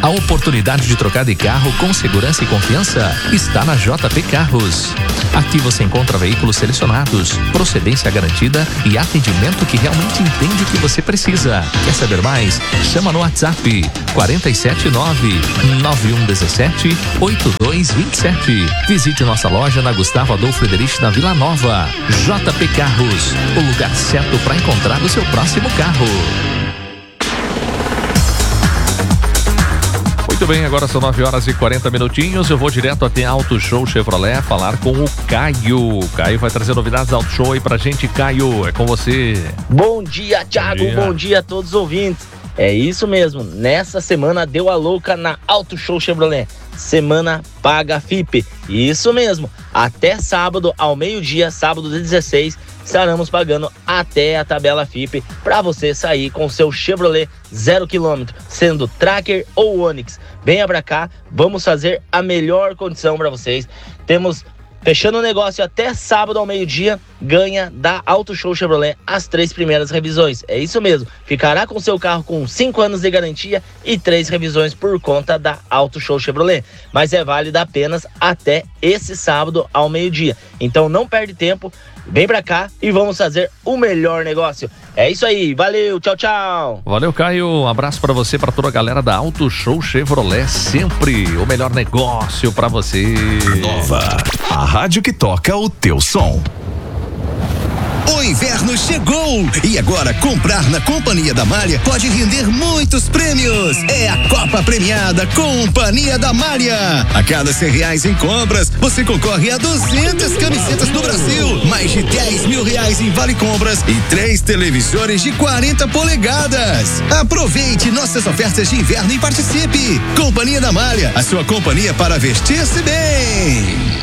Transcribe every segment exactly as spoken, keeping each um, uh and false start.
A oportunidade de trocar de carro com segurança e confiança está na J P Carros. Aqui você encontra veículos selecionados, procedência garantida e atendimento que realmente entende o que você precisa. Quer saber mais? Chama no WhatsApp quatro sete nove, nove um um sete, oito dois dois sete. Visite nossa loja na Gustavo Adolfo Frederich, na Vila Nova. J P Carros, o lugar certo para encontrar o seu próximo carro. Muito bem, agora são nove horas e quarenta minutinhos. Eu vou direto até Auto Show Chevrolet falar com o Caio. Caio vai trazer novidades da Auto Show aí pra gente. Caio, é com você. Bom dia, Thiago. Bom dia, Bom dia a todos os ouvintes. É isso mesmo, nessa semana deu a louca na Auto Show Chevrolet. Semana Paga F I P. Isso mesmo, até sábado ao meio-dia, sábado de dezesseis, estaremos pagando até a tabela F I P para você sair com o seu Chevrolet zero quilômetro, sendo Tracker ou Onix. Venha pra cá, vamos fazer a melhor condição para vocês. Temos, fechando o negócio até sábado ao meio-dia, ganha da Auto Show Chevrolet as três primeiras revisões. É isso mesmo, ficará com seu carro com cinco anos de garantia e três revisões por conta da Auto Show Chevrolet. Mas é válida apenas até esse sábado ao meio-dia. Então não perde tempo, vem pra cá e vamos fazer o melhor negócio. É isso aí, valeu, tchau, tchau. Valeu, Caio, um abraço pra você, pra toda a galera da Auto Show Chevrolet, sempre o melhor negócio pra você. Nova, a rádio que toca o teu som. O inverno chegou e agora comprar na Companhia da Malha pode render muitos prêmios. É a Copa Premiada Companhia da Malha. A cada cem reais em compras, você concorre a duzentas camisetas do Brasil, mais de dez mil reais em vale compras e três televisores de quarenta polegadas. Aproveite nossas ofertas de inverno e participe. Companhia da Malha, a sua companhia para vestir-se bem.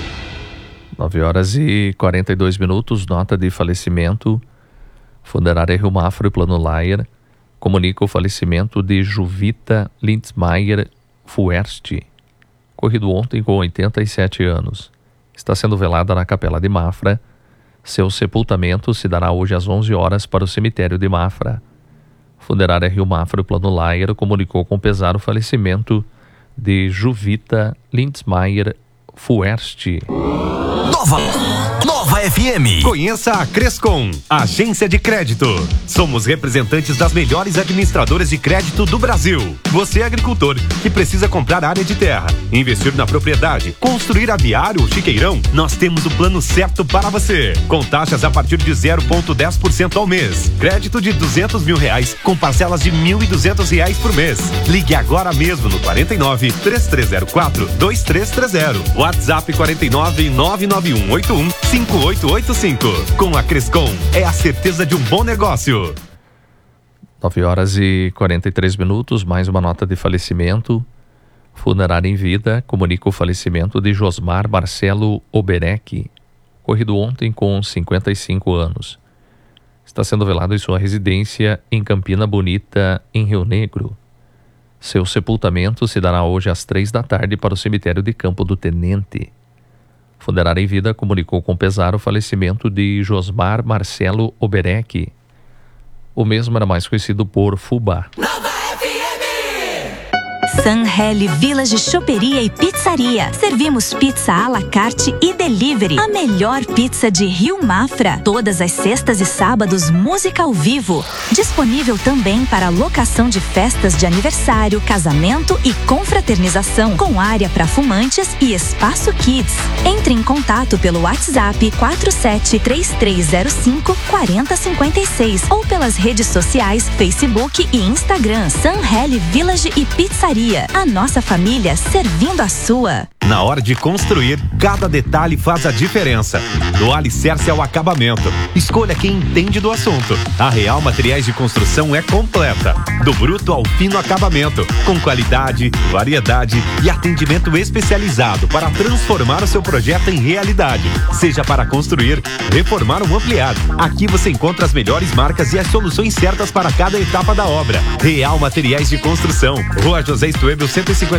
nove horas e quarenta e dois minutos, nota de falecimento. Funerária Rio Mafra e Plano Laier comunica o falecimento de Juvita Lindsmeier Fuerst, ocorrido ontem com oitenta e sete anos. Está sendo velada na Capela de Mafra. Seu sepultamento se dará hoje às onze horas para o cemitério de Mafra. Funerária Rio Mafra e Plano Laier comunicou com pesar o falecimento de Juvita Lindsmeier Fuerst. Nova, Nova F M. Conheça a Crescom, agência de crédito. Somos representantes das melhores administradoras de crédito do Brasil. Você é agricultor que precisa comprar área de terra, investir na propriedade, construir aviário ou chiqueirão, nós temos o plano certo para você. Com taxas a partir de zero vírgula dez por cento ao mês. Crédito de duzentos mil reais com parcelas de mil e duzentos reais por mês. Ligue agora mesmo no quarenta e nove, três três zero quatro, dois três três zero. WhatsApp quarenta e nove, nove nove um oito um, cinco oito oito cinco. Com a Crescom é a certeza de um bom negócio. nove horas e quarenta e três minutos, mais uma nota de falecimento. Funerária em Vida comunica o falecimento de Josmar Marcelo Oberec, ocorrido ontem com cinquenta e cinco anos. Está sendo velado em sua residência em Campina Bonita, em Rio Negro. Seu sepultamento se dará hoje às três da tarde para o cemitério de Campo do Tenente. Funerária em Vida comunicou com pesar o falecimento de Josmar Marcelo Oberec. O mesmo era mais conhecido por Fubá. Sanhelli Village Choperia e Pizzaria. Servimos pizza à la carte e delivery. A melhor pizza de Rio Mafra. Todas as sextas e sábados, música ao vivo. Disponível também para locação de festas de aniversário, casamento e confraternização, com área para fumantes e espaço kids. Entre em contato pelo WhatsApp quatro sete três três zero cinco, quatro zero cinco seis ou pelas redes sociais Facebook e Instagram. Sanhelli Village e Pizzaria. A nossa família servindo a sua. Na hora de construir, cada detalhe faz a diferença. Do alicerce ao acabamento. Escolha quem entende do assunto. A Real Materiais de Construção é completa. Do bruto ao fino acabamento. Com qualidade, variedade e atendimento especializado para transformar o seu projeto em realidade. Seja para construir, reformar ou ampliar. Aqui você encontra as melhores marcas e as soluções certas para cada etapa da obra. Real Materiais de Construção. Rua José Stoebel cento e cinquenta